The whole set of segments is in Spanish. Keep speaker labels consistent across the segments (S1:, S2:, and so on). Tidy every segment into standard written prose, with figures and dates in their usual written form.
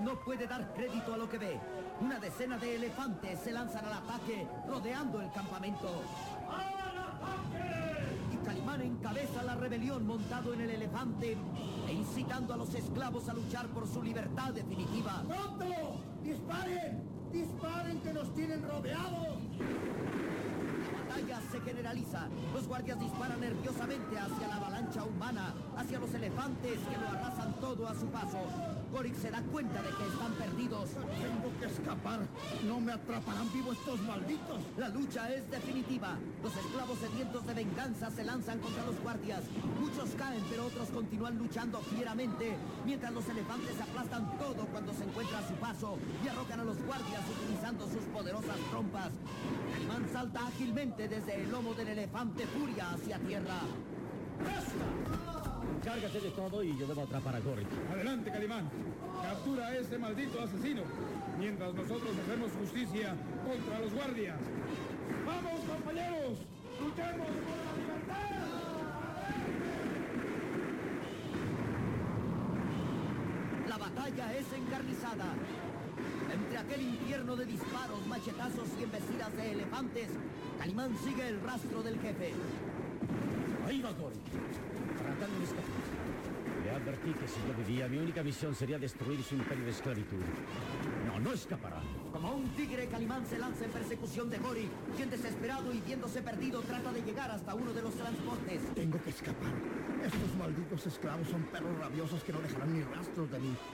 S1: no puede dar crédito a lo que ve. Una decena de elefantes se lanzan al ataque, rodeando el campamento.
S2: ¡Al ataque!
S1: Y Calimán encabeza la rebelión montado en el elefante e incitando a los esclavos a luchar por su libertad definitiva.
S3: ¡Pronto! ¡Disparen! ¡Disparen que nos tienen rodeados!
S1: La batalla se generaliza. Los guardias disparan nerviosamente hacia la avalancha humana, hacia los elefantes que lo arrasan todo a su paso. Gorik se da cuenta de que están perdidos.
S3: Tengo que escapar. No me atraparán vivo estos malditos.
S1: La lucha es definitiva. Los esclavos sedientos de venganza se lanzan contra los guardias. Muchos caen, pero otros continúan luchando fieramente, mientras los elefantes aplastan todo cuando se encuentra a su paso y arrojan a los guardias utilizando sus poderosas trompas. Calimán salta ágilmente desde el lomo del elefante Furia hacia tierra.
S4: Encárgate de todo y yo debo atrapar a Gorik.
S5: Adelante, Calimán. Captura a ese maldito asesino, mientras nosotros hacemos justicia contra los guardias. ¡Vamos, compañeros! ¡Luchemos por la libertad!
S1: La batalla es encarnizada. Entre aquel infierno de disparos, machetazos y embestidas de elefantes, Calimán sigue el rastro del jefe.
S4: Ahí va Gorik, tratando de escapar. Le advertí que si yo vivía, mi única misión sería destruir su imperio de esclavitud. No escapará.
S1: Como un tigre, Calimán se lanza en persecución de Gorik, quien desesperado y viéndose perdido trata de llegar hasta uno de los transportes.
S3: Tengo que escapar. Estos malditos esclavos son perros rabiosos que no dejarán ni rastros de mí.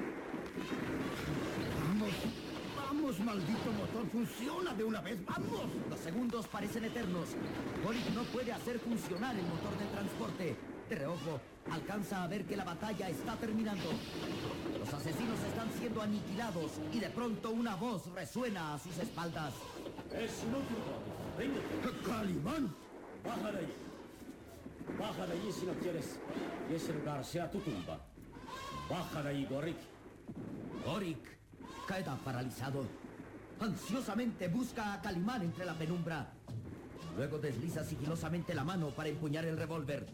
S3: ¡Vamos! ¡Vamos, maldito motor! ¡Funciona de una vez! ¡Vamos!
S1: Los segundos parecen eternos. Gorik no puede hacer funcionar el motor del transporte. De reojo, alcanza a ver que la batalla está terminando. Los asesinos están siendo aniquilados y de pronto una voz resuena a sus espaldas.
S4: Es inútil, Gorik. Ríndete.
S3: ¡Calimán!
S4: Baja de allí. Baja de allí si no quieres que ese lugar sea tu tumba. Baja de allí, Gorik.
S1: Gorik queda paralizado. Ansiosamente busca a Calimán entre la penumbra. Luego desliza sigilosamente la mano para empuñar el revólver.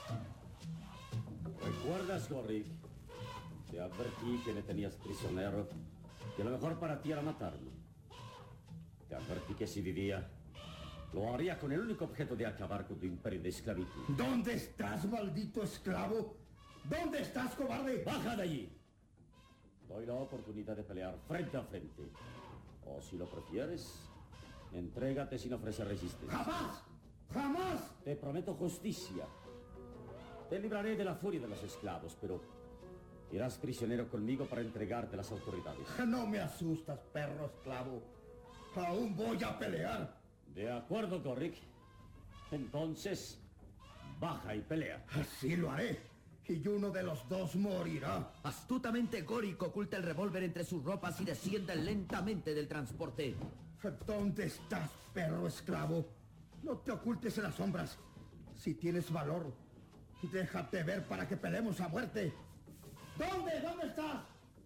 S4: ¿Recuerdas, Gorik? Te advertí que me tenías prisionero, que lo mejor para ti era matarlo. Te advertí que si vivía, lo haría con el único objeto de acabar con tu imperio de esclavitud.
S3: ¿Dónde estás, maldito esclavo? ¿Dónde estás, cobarde?
S4: ¡Baja de allí! Doy la oportunidad de pelear frente a frente. O si lo prefieres, entrégate sin ofrecer resistencia.
S3: ¡Jamás! ¡Jamás!
S4: Te prometo justicia. Te libraré de la furia de los esclavos, pero irás prisionero conmigo para entregarte a las autoridades.
S3: No me asustas, perro esclavo. Aún voy a pelear.
S4: De acuerdo, Gorik. Entonces, baja y pelea.
S3: Así lo haré. Y uno de los dos morirá.
S1: Astutamente, Gorik oculta el revólver entre sus ropas y desciende lentamente del transporte.
S3: ¿Dónde estás, perro esclavo? No te ocultes en las sombras. Si tienes valor, déjate ver para que peleemos a muerte. ¿Dónde? ¿Dónde estás?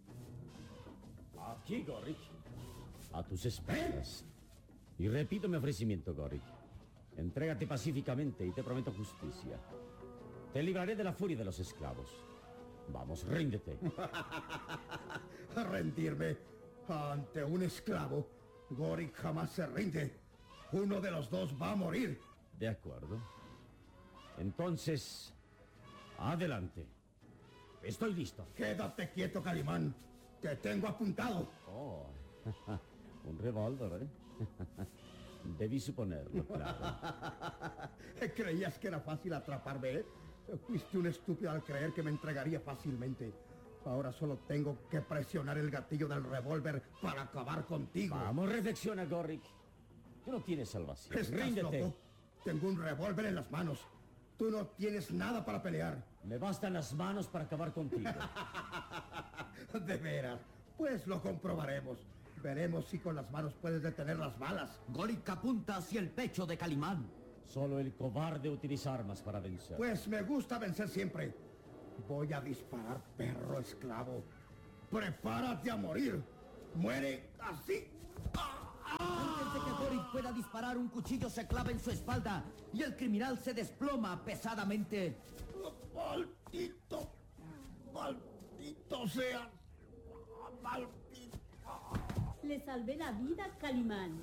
S4: Aquí, Gorik. A tus espaldas. Y repito mi ofrecimiento, Gorik. Entrégate pacíficamente y te prometo justicia. Te libraré de la furia de los esclavos. Vamos, ríndete.
S3: Rendirme ante un esclavo. Gorik jamás se rinde. Uno de los dos va a morir.
S4: De acuerdo. Entonces, adelante. Estoy listo.
S3: Quédate quieto, Calimán. Te tengo apuntado.
S4: Oh, un revólver, ¿eh? Debí suponerlo, claro.
S3: ¿Creías que era fácil atraparme, eh? Fuiste un estúpido al creer que me entregaría fácilmente. Ahora solo tengo que presionar el gatillo del revólver para acabar contigo.
S4: Vamos, reflexiona, Gorik. Tú no tienes salvación.
S3: ¿Estás
S4: Ríndete.
S3: loco? Tengo un revólver en las manos. Tú no tienes nada para pelear.
S4: Me bastan las manos para acabar contigo.
S3: De veras. Pues lo comprobaremos. Veremos si con las manos puedes detener las balas.
S1: Gorik apunta hacia el pecho de Calimán.
S4: Solo el cobarde utiliza armas para vencer.
S3: Pues me gusta vencer siempre. Voy a disparar, perro esclavo. ¡Prepárate a morir! ¡Muere así!
S1: Antes de que Gorik pueda disparar, un cuchillo se clava en su espalda y el criminal se desploma pesadamente.
S3: ¡Maldito! ¡Maldito sea!
S6: Le salvé la vida, Calimán.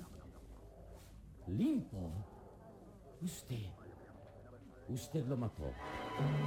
S4: Limpo. Usted lo mató.